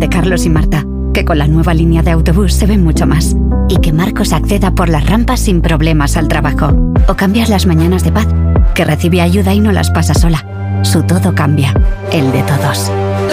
de Carlos y Marta, que con la nueva línea de autobús se ven mucho más. Y que Marcos acceda por las rampas sin problemas al trabajo. O cambias las mañanas de Paz, que recibe ayuda y no las pasa sola. Su todo cambia, el de todos.